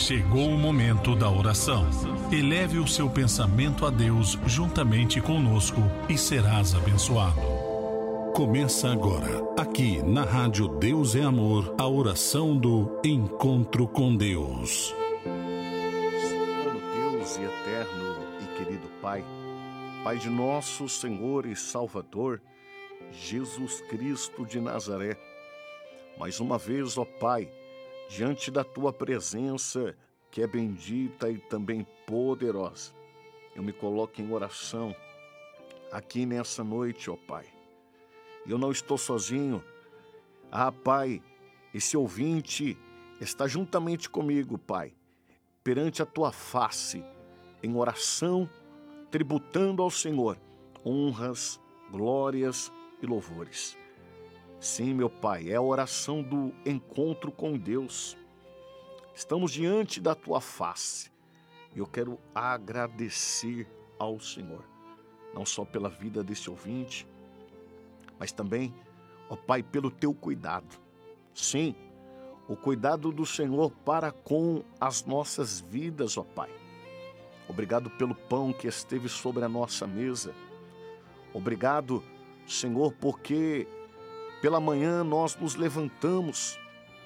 Chegou o momento da oração. Eleve o seu pensamento a Deus juntamente conosco e serás abençoado. Começa agora, aqui na Rádio Deus é Amor, a oração do Encontro com Deus. Soberano Deus e eterno e querido Pai, Pai de nosso Senhor e Salvador, Jesus Cristo de Nazaré, mais uma vez, ó Pai, diante da Tua presença, que é bendita e também poderosa, eu me coloco em oração aqui nessa noite, ó Pai. Eu não estou sozinho. Pai, esse ouvinte está juntamente comigo, Pai, perante a Tua face, em oração, tributando ao Senhor honras, glórias e louvores. Sim, meu Pai, é a oração do encontro com Deus. Estamos diante da Tua face. Eu quero agradecer ao Senhor, não só pela vida desse ouvinte, mas também, ó Pai, pelo Teu cuidado. Sim, o cuidado do Senhor para com as nossas vidas, ó Pai. Obrigado pelo pão que esteve sobre a nossa mesa. Obrigado, Senhor, porque pela manhã nós nos levantamos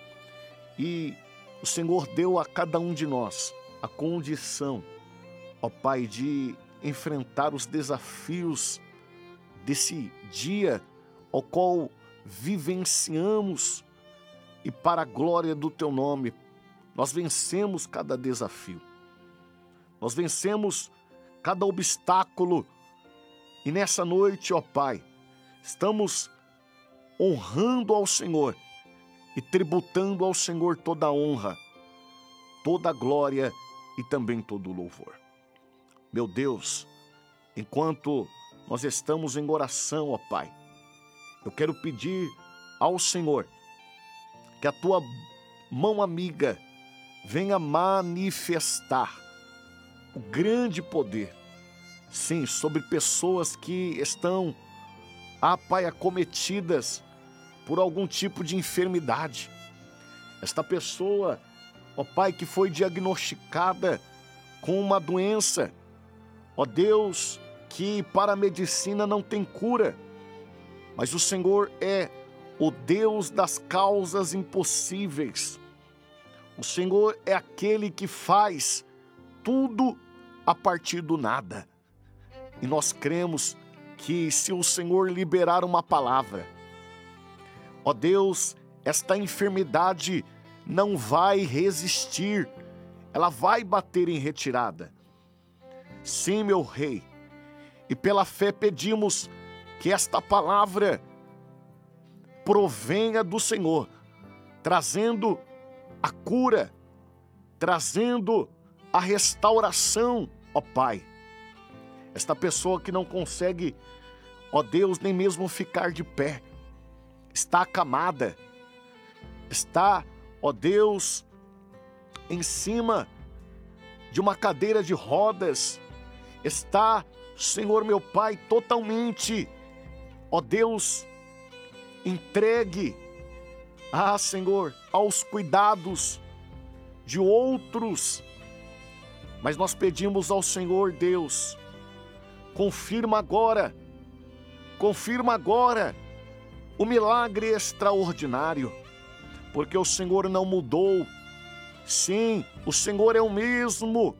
e o Senhor deu a cada um de nós a condição, ó Pai, de enfrentar os desafios desse dia ao qual vivenciamos, e para a glória do Teu nome, nós vencemos cada desafio, nós vencemos cada obstáculo, e nessa noite, ó Pai, estamos honrando ao Senhor e tributando ao Senhor toda a honra, toda a glória e também todo o louvor. Meu Deus, enquanto nós estamos em oração, ó Pai, eu quero pedir ao Senhor que a Tua mão amiga venha manifestar o grande poder, sim, sobre pessoas que estão, Pai, acometidas por algum tipo de enfermidade. Esta pessoa, ó Pai, que foi diagnosticada com uma doença, ó Deus, que para a medicina não tem cura, mas o Senhor é o Deus das causas impossíveis. O Senhor é aquele que faz tudo a partir do nada. E nós cremos que se o Senhor liberar uma palavra, ó Deus, esta enfermidade não vai resistir, ela vai bater em retirada. Sim, meu Rei, e pela fé pedimos que esta palavra provenha do Senhor, trazendo a cura, trazendo a restauração, ó Pai. Esta pessoa que não consegue, ó Deus, nem mesmo ficar de pé, está acamada, está, ó Deus, em cima de uma cadeira de rodas, está, Senhor meu Pai, totalmente, ó Deus, entregue, Senhor, aos cuidados de outros. Mas nós pedimos ao Senhor Deus, confirma agora o milagre extraordinário, porque o Senhor não mudou. Sim, o Senhor é o mesmo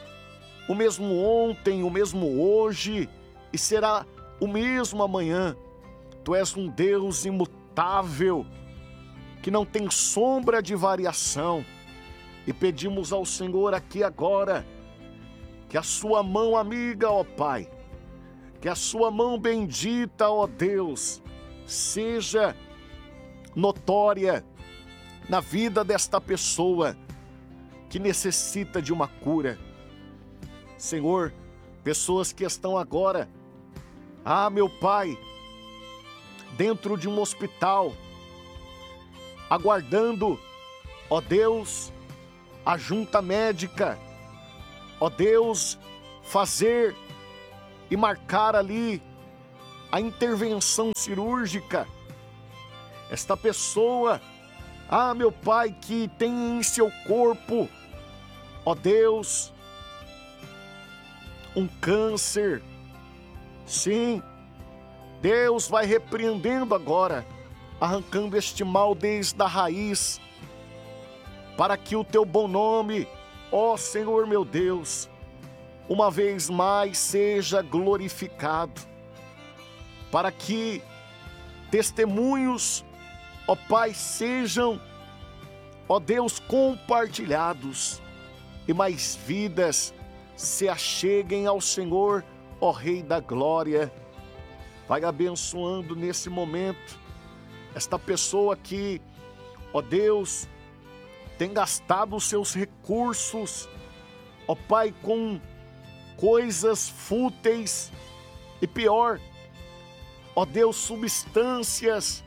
ontem, o mesmo hoje, e será o mesmo amanhã. Tu és um Deus imutável, que não tem sombra de variação, e pedimos ao Senhor aqui agora, que a sua mão amiga, ó Pai, que a sua mão bendita, ó Deus, seja notória na vida desta pessoa que necessita de uma cura. Senhor, pessoas que estão agora, meu Pai, dentro de um hospital, aguardando, ó Deus, a junta médica, ó Deus, fazer e marcar ali a intervenção cirúrgica. Esta pessoa, meu Pai, que tem em seu corpo ó Deus, um câncer. Sim, Deus vai repreendendo agora, arrancando este mal desde a raiz, para que o teu bom nome, ó Senhor meu Deus, uma vez mais seja glorificado, para que testemunhos, ó Pai, sejam, ó Deus, compartilhados e mais vidas se acheguem ao Senhor, ó Rei da Glória. Vai abençoando nesse momento esta pessoa que, ó Deus, tem gastado os seus recursos, ó Pai, com coisas fúteis e pior, ó Deus, substâncias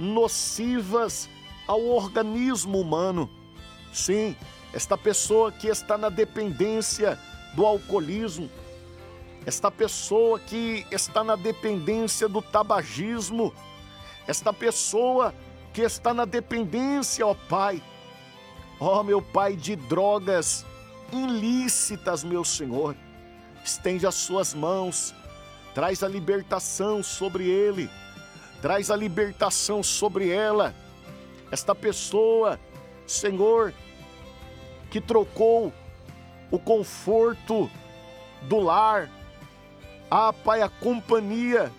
nocivas ao organismo humano. Sim, esta pessoa que está na dependência do alcoolismo, esta pessoa que está na dependência do tabagismo, esta pessoa que está na dependência, ó Pai, ó meu Pai, de drogas ilícitas, meu Senhor, estende as suas mãos, traz a libertação sobre ele, traz a libertação sobre ela. Esta pessoa, Senhor, que trocou o conforto do lar, Pai, a companhia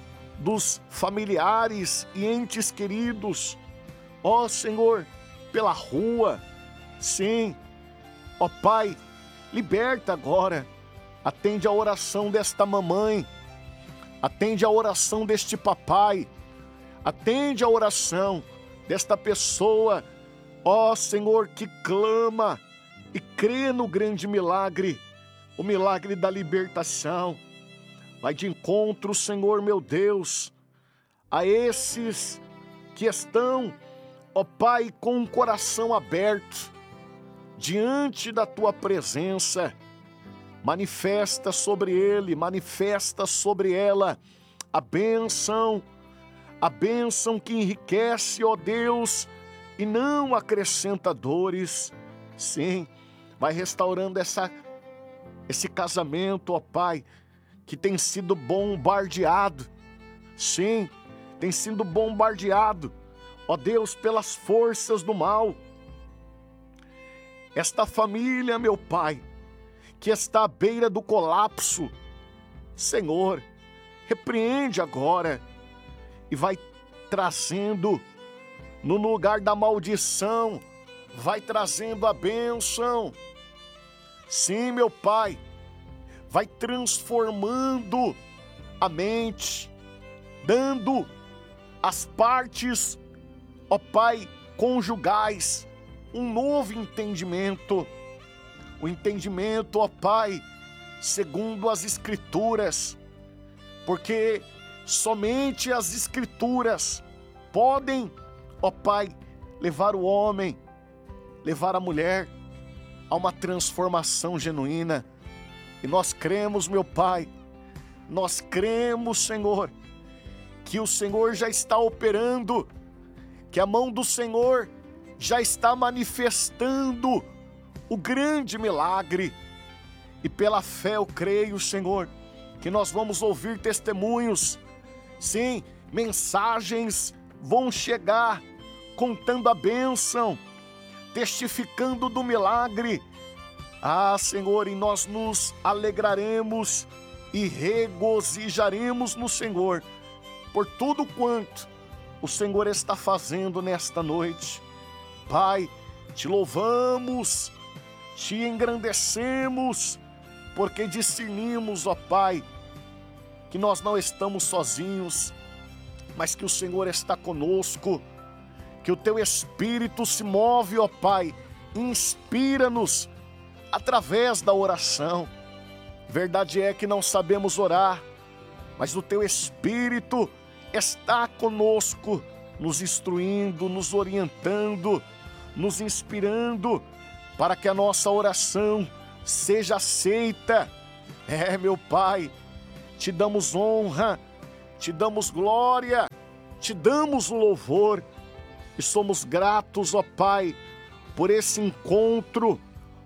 dos familiares e entes queridos, ó Senhor, pela rua. Sim, ó Pai, liberta agora, atende a oração desta mamãe, atende a oração deste papai, atende a oração desta pessoa, ó Senhor, que clama e crê no grande milagre, o milagre da libertação. Vai de encontro, Senhor meu Deus, a esses que estão, ó Pai, com o coração aberto diante da Tua presença. Manifesta sobre ele, manifesta sobre ela a bênção que enriquece, ó Deus, e não acrescenta dores. Sim, vai restaurando esse casamento, ó Pai, que tem sido bombardeado. Sim, tem sido bombardeado, ó Deus, pelas forças do mal. Esta família, meu Pai, que está à beira do colapso, Senhor, repreende agora e vai trazendo no lugar da maldição, vai trazendo a bênção. Sim, meu Pai, vai transformando a mente, dando às partes, ó Pai, conjugais, um novo entendimento. O entendimento, ó Pai, segundo as Escrituras, porque somente as Escrituras podem, ó Pai, levar o homem, levar a mulher a uma transformação genuína. E nós cremos, meu Pai, nós cremos, Senhor, que o Senhor já está operando, que a mão do Senhor já está manifestando o grande milagre. E pela fé eu creio, Senhor, que nós vamos ouvir testemunhos. Sim, mensagens vão chegar contando a bênção, testificando do milagre. Senhor, e nós nos alegraremos e regozijaremos no Senhor por tudo quanto o Senhor está fazendo nesta noite. Pai, te louvamos, te engrandecemos, porque discernimos, ó Pai, que nós não estamos sozinhos, mas que o Senhor está conosco, que o Teu Espírito se move, ó Pai, inspira-nos através da oração. Verdade é que não sabemos orar, mas o Teu Espírito está conosco, nos instruindo, nos orientando, nos inspirando, para que a nossa oração seja aceita. Meu Pai, te damos honra, te damos glória, te damos louvor, e somos gratos, ó Pai, por esse encontro,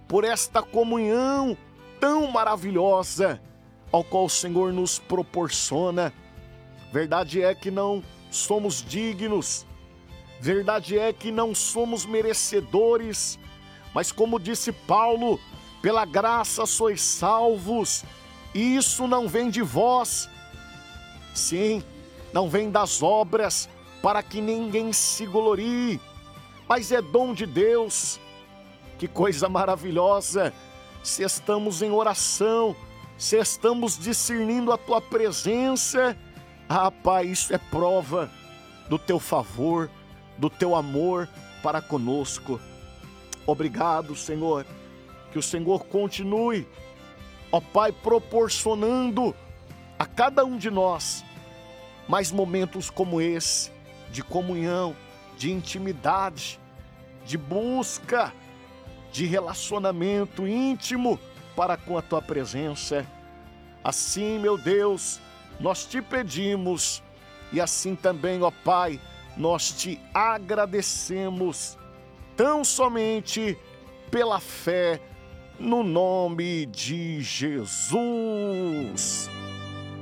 por esta comunhão tão maravilhosa ao qual o Senhor nos proporciona. Verdade é que não somos dignos, verdade é que não somos merecedores, mas como disse Paulo, pela graça sois salvos, e isso não vem de vós, sim, não vem das obras, para que ninguém se glorie, mas é dom de Deus. Que coisa maravilhosa, se estamos em oração, se estamos discernindo a Tua presença, Pai, isso é prova do Teu favor, do Teu amor para conosco. Obrigado, Senhor, que o Senhor continue, Pai, proporcionando a cada um de nós mais momentos como esse, de comunhão, de intimidade, de busca, de relacionamento íntimo para com a Tua presença. Assim, meu Deus, nós Te pedimos, e assim também, Pai, nós Te agradecemos, tão somente pela fé no nome de Jesus.